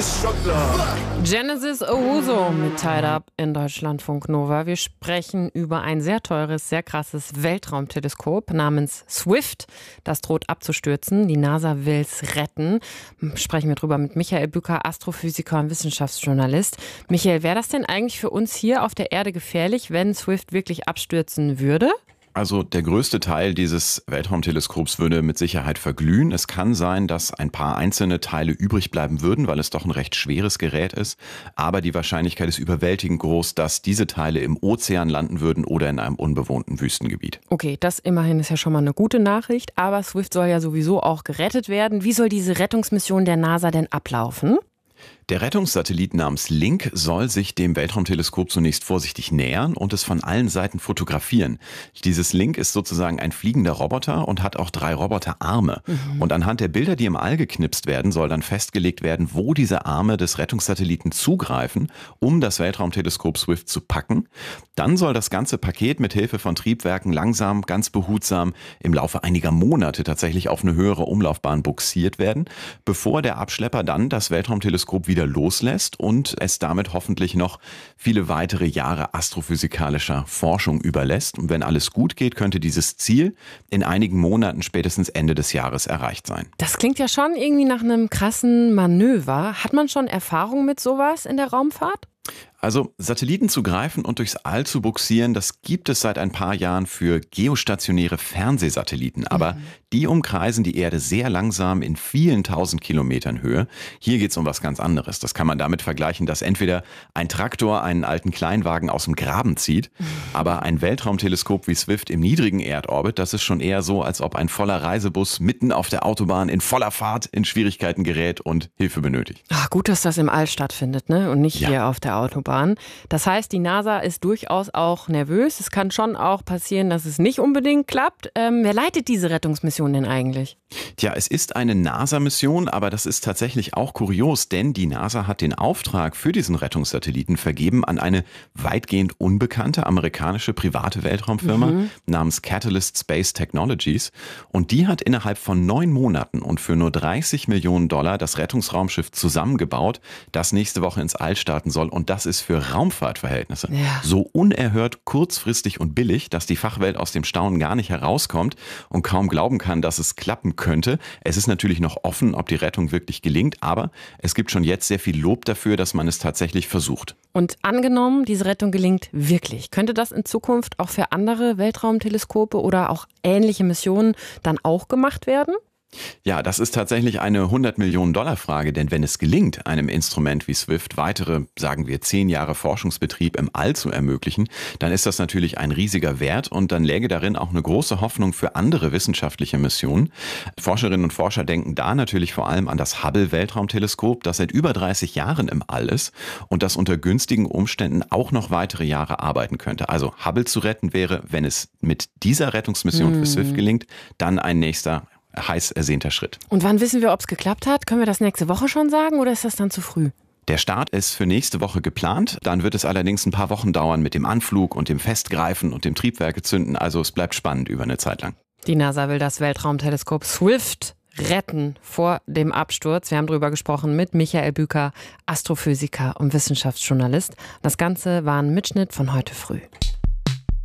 ist schon klar. Genesis Owusu mit Tied Up in Deutschlandfunk Nova. Wir sprechen über ein sehr teures, sehr krasses Weltraumteleskop namens Swift. Das droht abzustürzen. Die NASA will es retten. Sprechen wir drüber mit Michael Bücker, Astrophysiker und Wissenschaftsjournalist. Michael, wäre das denn eigentlich für uns hier auf der Erde gefährlich, wenn Swift wirklich abstürzen würde? Also der größte Teil dieses Weltraumteleskops würde mit Sicherheit verglühen. Es kann sein, dass ein paar einzelne Teile übrig bleiben würden, weil es doch ein recht schweres Gerät ist. Aber die Wahrscheinlichkeit ist überwältigend groß, dass diese Teile im Ozean landen würden oder in einem unbewohnten Wüstengebiet. Okay, das immerhin ist ja schon mal eine gute Nachricht. Aber Swift soll ja sowieso auch gerettet werden. Wie soll diese Rettungsmission der NASA denn ablaufen? Der Rettungssatellit namens Link soll sich dem Weltraumteleskop zunächst vorsichtig nähern und es von allen Seiten fotografieren. Dieses Link ist sozusagen ein fliegender Roboter und hat auch 3 Roboterarme. Und anhand der Bilder, die im All geknipst werden, soll dann festgelegt werden, wo diese Arme des Rettungssatelliten zugreifen, um das Weltraumteleskop Swift zu packen. Dann soll das ganze Paket mit Hilfe von Triebwerken langsam, ganz behutsam im Laufe einiger Monate tatsächlich auf eine höhere Umlaufbahn buxiert werden, bevor der Abschlepper dann das Weltraumteleskop wieder loslässt und es damit hoffentlich noch viele weitere Jahre astrophysikalischer Forschung überlässt. Und wenn alles gut geht, könnte dieses Ziel in einigen Monaten, spätestens Ende des Jahres, erreicht sein. Das klingt ja schon irgendwie nach einem krassen Manöver. Hat man schon Erfahrung mit sowas in der Raumfahrt? Also Satelliten zu greifen und durchs All zu buxieren, das gibt es seit ein paar Jahren für geostationäre Fernsehsatelliten. Aber die umkreisen die Erde sehr langsam in vielen 1000 Kilometern Höhe. Hier geht es um was ganz anderes. Das kann man damit vergleichen, dass entweder ein Traktor einen alten Kleinwagen aus dem Graben zieht, aber ein Weltraumteleskop wie Swift im niedrigen Erdorbit, das ist schon eher so, als ob ein voller Reisebus mitten auf der Autobahn in voller Fahrt in Schwierigkeiten gerät und Hilfe benötigt. Ach, gut, dass das im All stattfindet, ne? Und nicht hier auf der Autobahn. Das heißt, die NASA ist durchaus auch nervös. Es kann schon auch passieren, dass es nicht unbedingt klappt. Wer leitet diese Rettungsmission denn eigentlich? Tja, es ist eine NASA-Mission, aber das ist tatsächlich auch kurios, denn die NASA hat den Auftrag für diesen Rettungssatelliten vergeben an eine weitgehend unbekannte amerikanische private Weltraumfirma namens Catalyst Space Technologies. Und die hat innerhalb von 9 Monaten und für nur $30 Millionen das Rettungsraumschiff zusammengebaut, das nächste Woche ins All starten soll. Und das ist für Raumfahrtverhältnisse so unerhört kurzfristig und billig, dass die Fachwelt aus dem Staunen gar nicht herauskommt und kaum glauben kann, dass es klappen könnte. Es ist natürlich noch offen, ob die Rettung wirklich gelingt, aber es gibt schon jetzt sehr viel Lob dafür, dass man es tatsächlich versucht. Und angenommen, diese Rettung gelingt wirklich, könnte das in Zukunft auch für andere Weltraumteleskope oder auch ähnliche Missionen dann auch gemacht werden? Ja, das ist tatsächlich eine $100 Millionen Frage, denn wenn es gelingt, einem Instrument wie Swift weitere, sagen wir, 10 Jahre Forschungsbetrieb im All zu ermöglichen, dann ist das natürlich ein riesiger Wert und dann läge darin auch eine große Hoffnung für andere wissenschaftliche Missionen. Forscherinnen und Forscher denken da natürlich vor allem an das Hubble-Weltraumteleskop, das seit über 30 Jahren im All ist und das unter günstigen Umständen auch noch weitere Jahre arbeiten könnte. Also Hubble zu retten wäre, wenn es mit dieser Rettungsmission für Swift gelingt, dann ein nächster heiß ersehnter Schritt. Und wann wissen wir, ob es geklappt hat? Können wir das nächste Woche schon sagen oder ist das dann zu früh? Der Start ist für nächste Woche geplant. Dann wird es allerdings ein paar Wochen dauern mit dem Anflug und dem Festgreifen und dem Triebwerke zünden. Also es bleibt spannend über eine Zeit lang. Die NASA will das Weltraumteleskop Swift retten vor dem Absturz. Wir haben darüber gesprochen mit Michael Bücker, Astrophysiker und Wissenschaftsjournalist. Das Ganze war ein Mitschnitt von heute früh.